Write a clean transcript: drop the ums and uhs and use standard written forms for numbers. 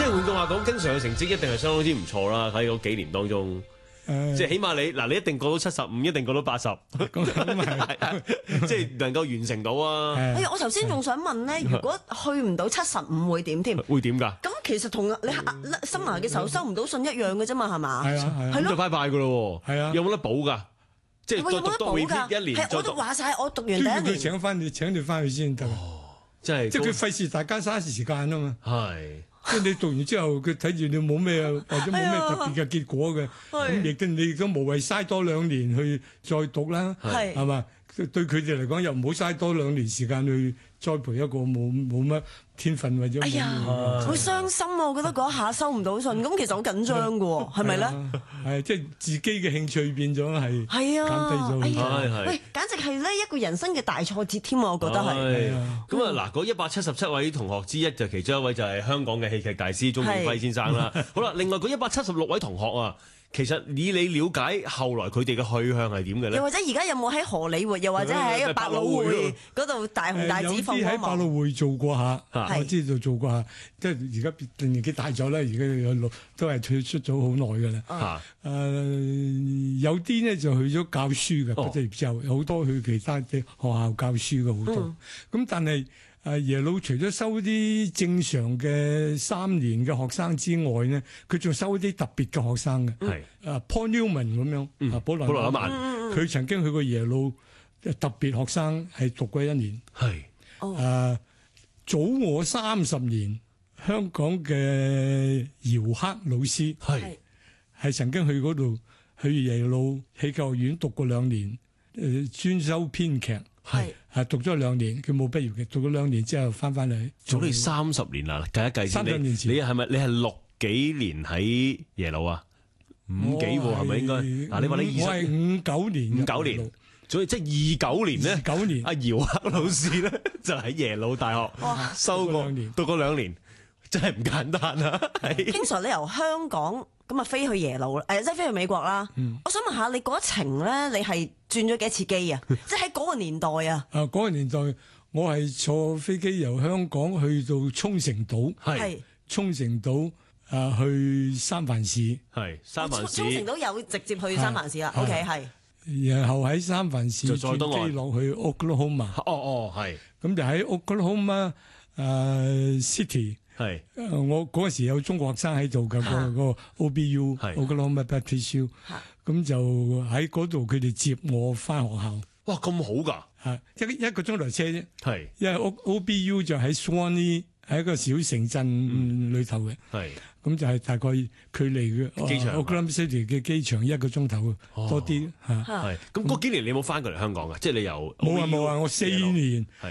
係換句話講，經常嘅成績一定係相當之唔錯啦。喺嗰幾年當中，即係起碼你一定過到75，一定過到80，即係能夠完成到啊！ 哎呀，我頭先仲想問咧，如果去唔到75會點添？ 會點㗎？ 咁其實同你生涯嘅時候收唔到信一樣嘅啫嘛，係嘛？ 係啊係啊， 咁就拜拜㗎咯喎！ 係啊， 有冇得補㗎？即係有冇得補㗎？ 一年我都話晒，我讀完第一都要佢年請你翻去先得。 即係佢費事大家嘥時間啊嘛。 係。 即係你讀完之後，佢睇住你冇咩或者冇咩特別嘅結果嘅，咁亦都你都無謂嘥多2年去再讀啦，係嘛？對佢哋嚟講，又唔好嘥多2年時間去栽培一個冇乜天分或者哎呀，好傷心啊！我覺得嗰一下收唔到信，咁其實好緊張嘅喎，係咪咧？ 係即係自己嘅興趣變咗係減低咗。 喂，簡直係呢一個人生嘅大挫折添啊！我覺得係。 咁啊嗱，嗰177位同學之一就其中一位就係香港嘅戲劇大師鍾耀輝先生啦。好啦，另外嗰176位同學啊。其實以你了解，後來佢哋嘅去向係點嘅咧？ 又或者而家有冇喺荷里活，又或者喺百老匯嗰度大紅大紫放光芒？ 有啲喺百老匯做過下，我知道做過下，即係而家年紀大咗咧，而家有都係退出咗好耐㗎啦。有啲呢就去咗教書嘅，畢業之後好多去其他嘅學校教書嘅好多。咁但係耶魯除咗收啲正常嘅3年嘅學生之外呢，佢仲收啲特別嘅學生嘅。係Paul Newman 咁樣，保羅紐曼，佢曾經去過耶魯特別學生係讀過1年。係早我30年，香港嘅姚克老師係曾經去嗰度去耶魯戲劇學院讀過2年，專修編劇。係讀咗2年，佢冇畢業嘅，讀咗2年之後翻嚟。 早你30年啦，計一計先。 3年前， 你係咪你係6幾年喺耶魯啊？5幾喎，係咪應該？嗱，你話你我係59年 ，59年，所以即係29年咧。 29年， 阿姚克老師咧就喺耶魯大學收過讀過2年，真係唔簡單啊！ 經常你由香港咁啊飛去耶魯，即係飛去美國啦。我想問下你嗰程咧，你係轉咗幾多次機啊？即係喺嗰個年代啊。 嗰個年代我係坐飛機由香港去到沖繩島，係沖繩島去三藩市， 係三藩市。 沖繩島有直接去三藩市啦。OK 係。 然後喺三藩市轉機落去 Oklahoma。 係。 咁就喺 Oklahoma City。係，我嗰陣時有中國學生喺度嘅，個 OBU，Oklahoma Baptist U，咁就喺嗰度佢哋接我翻學校。 哇，咁好㗎！ 一個鐘頭車啫。係，因為 OBU 就喺 Swanee，喺一個小城鎮裏頭嘅。係，咁就係大概距離嘅機場 Oklahoma City 嘅機場1個鐘頭多啲嚇。係， 咁嗰幾年你有冇翻過嚟香港啊？即係你由冇啊，我4年。